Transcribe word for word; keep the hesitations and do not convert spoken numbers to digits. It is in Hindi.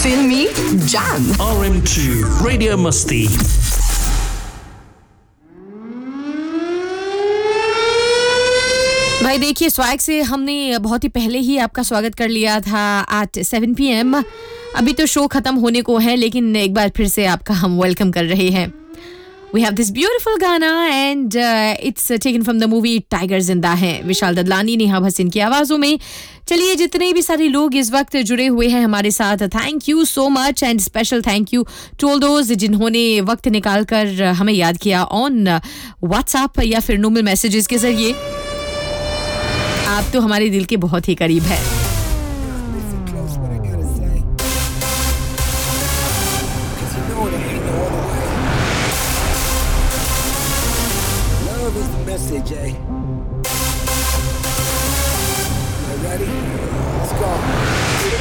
फिल्मी jam R M two Radio Musti. भाई देखिए, स्वैग से हमने बहुत ही पहले ही आपका स्वागत कर लिया था एट सेवन पी एम। अभी तो शो खत्म होने को है, लेकिन एक बार फिर से आपका हम वेलकम कर रहे हैं। We have this beautiful गाना and uh, it's taken from the movie tiger जिंदा है, विशाल ददलानी, नेहा भसीन की आवाज़ों में। चलिए, जितने भी सारे लोग इस वक्त जुड़े हुए हैं हमारे साथ, thank you so much and special thank you to all those जिन्होंने वक्त निकाल कर हमें याद किया ऑन व्हाट्सएप या फिर नॉर्मल मैसेजेस के जरिए। आप तो हमारे दिल के बहुत ही करीब है।